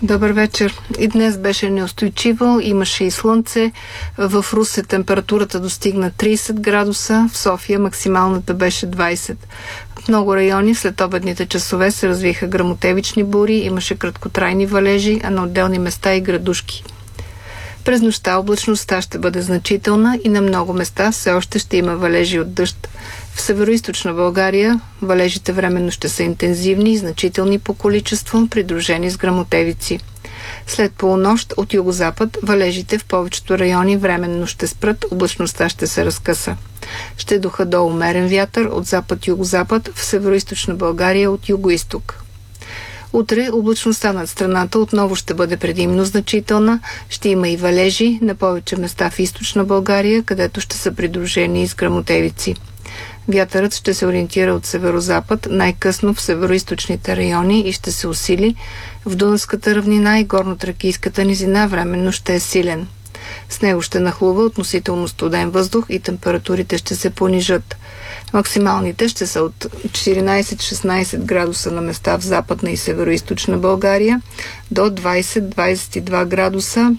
Добър вечер. И днес беше неустойчиво, имаше и слънце. В Русе температурата достигна 30 градуса, в София максималната беше 20. В много райони след обедните часове се развиха гръмотевични бури, имаше краткотрайни валежи, а на отделни места и градушки. През нощта облачността ще бъде значителна и на много места все още ще има валежи от дъжд. В североизточна България валежите временно ще са интензивни и значителни по количество, придружени с гръмотевици. След полунощ от югозапад валежите в повечето райони временно ще спрат, облачността ще се разкъса. Ще духа до умерен вятър от запад-югозапад, в североизточна България от югоизток. Утре облачността над страната отново ще бъде предимно значителна. Ще има и валежи на повече места в източна България, където ще са придружени с гръмотевици. Вятърът ще се ориентира от северозапад, най-късно в североизточните райони и ще се усили. В Дунавската равнина и горнотракийската низина временно ще е силен. С него ще нахлува относително студен въздух и температурите ще се понижат. Максималните ще са от 14-16 градуса на места в западна и североизточна България до 20-22 градуса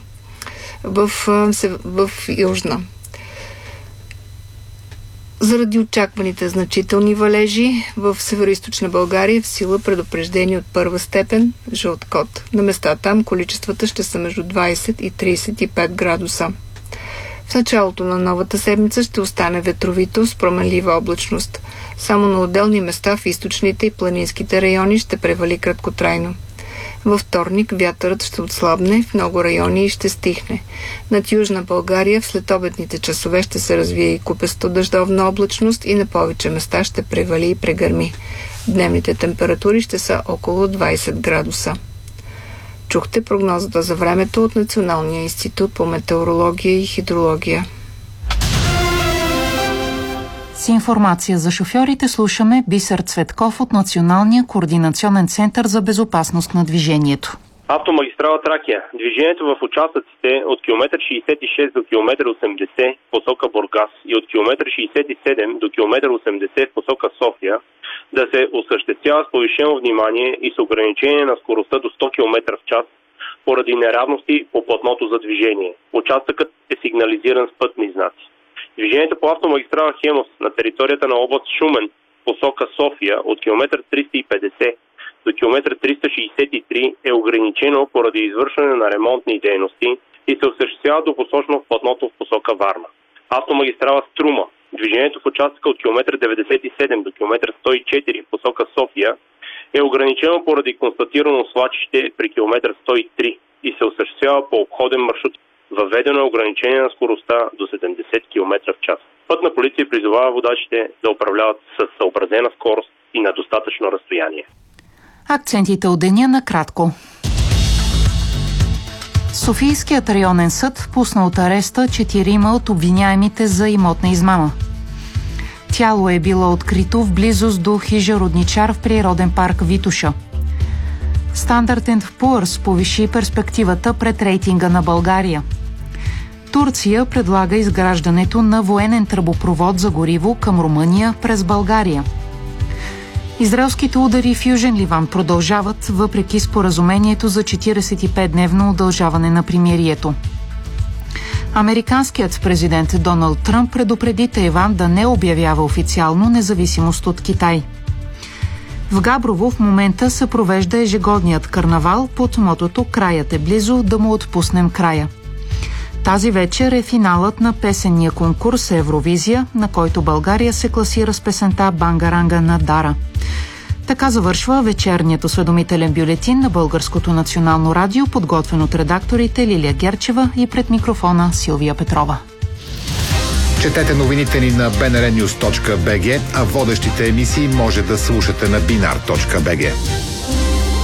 в южна. Заради очакваните значителни валежи в североизточна България в сила предупреждение от първа степен жълт код. На места там количествата ще са между 20 и 35 градуса. В началото на новата седмица ще остане ветровито с променлива облачност. Само на отделни места в източните и планинските райони ще превали краткотрайно. Във вторник вятърът ще отслабне в много райони и ще стихне. Над Южна България в следобедните часове ще се развие и купесто дъждовна облачност и на повече места ще превали и прегърми. Дневните температури ще са около 20 градуса. Чухте прогнозата за времето от Националния институт по метеорология и хидрология. С информация за шофьорите слушаме Бисер Цветков от Националния координационен център за безопасност на движението. Автомагистрала Тракия. Движението в участъците от километър 66 до километър 80 в посока Бургас и от километър 67 до километър 80 в посока София да се осъществява с повишено внимание и с ограничение на скоростта до 100 км в час поради неравности по платното за движение. Участъкът е сигнализиран с пътни знаци. Движението по автомагистрала Хемус на територията на област Шумен посока София от километър 350 до километър 363 е ограничено поради извършване на ремонтни дейности и се осъществява двупосочно в платното в посока Варна. Автомагистрала Струма. Движението в участъка от километър 97 до километър 104 в посока София е ограничено поради констатирано свлачище при километър 103 и се осъществява по обходен маршрут. Въведено е ограничение на скоростта до 70 км в час. Пътна полиция призовава водачите да управляват с съобразена скорост и на достатъчно разстояние. Акцентите от деня накратко. Софийският районен съд пусна от ареста 4 от обвиняемите за имотна измама. Тяло е било открито в близост до хижа Родничар в природен парк Витоша. Standard & Poor's повиши перспективата пред рейтинга на България. Турция предлага изграждането на военен тръбопровод за гориво към Румъния през България. Израелските удари в Южен Ливан продължават въпреки споразумението за 45-дневно удължаване на примирието. Американският президент Доналд Тръмп предупреди Тайван да не обявява официално независимост от Китай. В Габрово в момента се провежда ежегодният карнавал под мотото «Краят е близо, да му отпуснем края». Тази вечер е финалът на песенния конкурс Евровизия, на който България се класира с песента «Бангаранга» на Дара. Така завършва вечерният осведомителен бюлетин на Българското национално радио, подготвен от редакторите Лилия Герчева и пред микрофона Силвия Петрова. Четете новините ни на bnrnews.bg, а водещите емисии може да слушате на binar.bg.